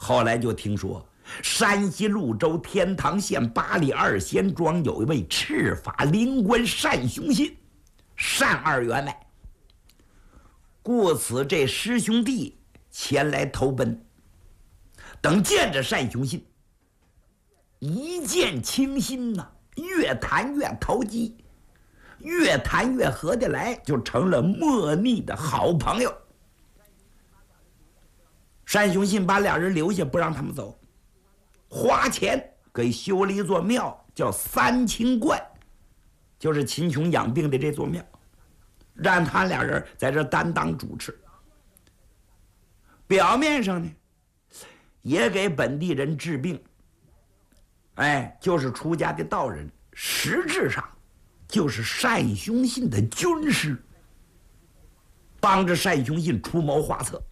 后来就听说山西潞州天堂县八里二仙庄有一位赤发灵官单雄信，单二员外，故此这师兄弟前来投奔。等见着单雄信，一见倾心呐，越谈越投机，越谈越合得来，就成了莫逆的好朋友。单雄信把俩人留下，不让他们走，花钱给修了一座庙，叫三清观，就是秦琼养病的这座庙，让他俩人在这担当主持。表面上呢，也给本地人治病，就是出家的道人，实质上就是单雄信的军师，帮着单雄信出谋划策。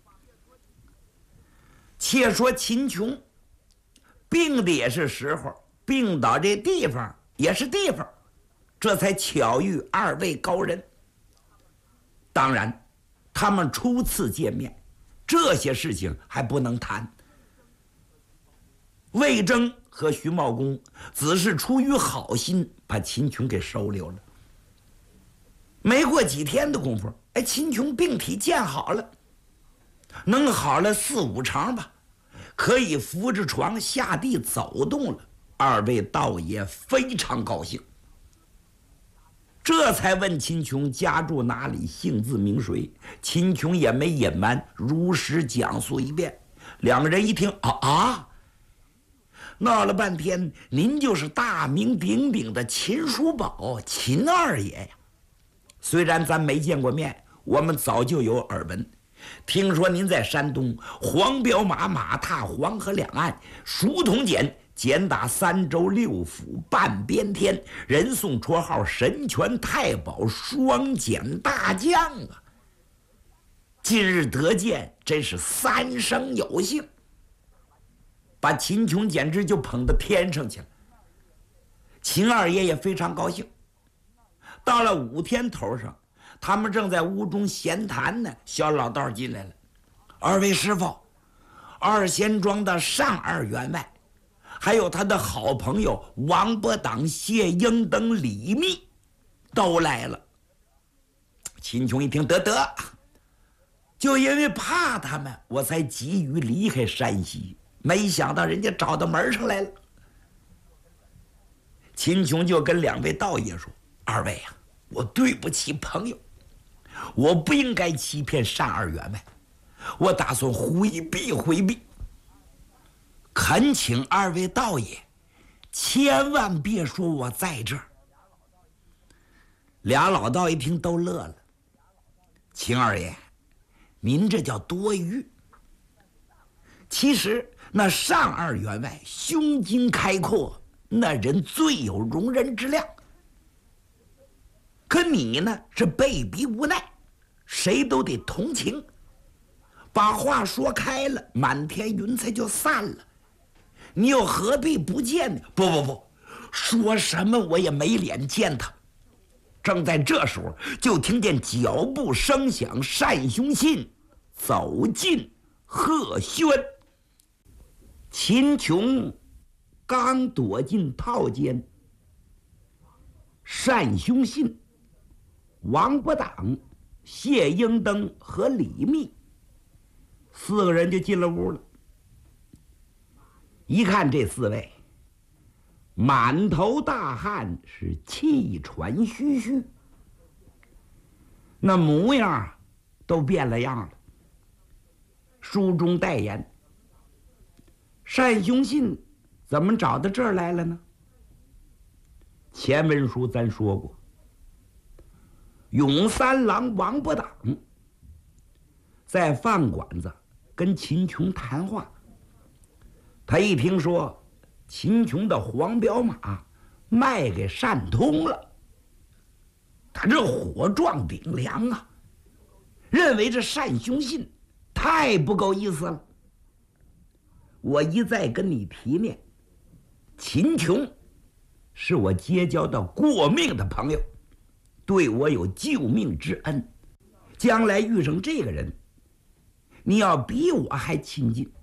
且说秦琼病的也是时候，病倒这地方也是地方，这才巧遇二位高人。当然他们初次见面，这些事情还不能谈。魏征和徐茂公只是出于好心把秦琼给收留了。没过几天的功夫，秦琼病体见好了，能好了4、5成吧，可以扶着床下地走动了。二位道爷非常高兴，这才问秦琼家住哪里，姓字名谁。秦琼也没隐瞒，如实讲述一遍。两个人一听，闹了半天，您就是大名鼎鼎的秦叔宝，秦二爷呀。虽然咱没见过面，我们早就有耳闻。听说您在山东黄骠马马踏黄河两岸，熟铜锏简打3州6府半边天，人送绰号神拳太保双锏大将啊！今日得见，真是3生有幸，把秦琼简直就捧到天上去了。秦二爷也非常高兴。到了5天头上，他们正在屋中闲谈呢，小老道进来了。二位师傅，二仙庄的单二员外，还有他的好朋友王伯党、谢英等李密都来了。秦琼一听，得，就因为怕他们，我才急于离开山西，没想到人家找到门上来了。秦琼就跟2位道爷说：“二位呀，我对不起朋友，我不应该欺骗单二员外，我打算回避，恳请2位道爷千万别说我在这儿。”俩老道一听都乐了。秦二爷，您这叫多余。其实那单二员外胸襟开阔，那人最有容人之量。可你呢，是被逼无奈，谁都得同情。把话说开了，满天云彩就散了。你又何必不见呢？不，说什么我也没脸见他。正在这时候，就听见脚步声响，单雄信走进鹤轩。秦琼刚躲进套间，单雄信、王伯党、谢英登和李密4个人就进了屋了。一看这4位，满头大汗，是气喘吁吁，那模样都变了样了，书中代言。单雄信怎么找到这儿来了呢？前文书咱说过，永三郎王伯党在饭馆子跟秦琼谈话，他一听说秦琼的黄骠马卖给单通了，他这火壮顶梁啊，认为这单雄信太不够意思了。我一再跟你提面，秦琼是我结交的过命的朋友，对我有救命之恩，将来遇上这个人，你要比我还亲近，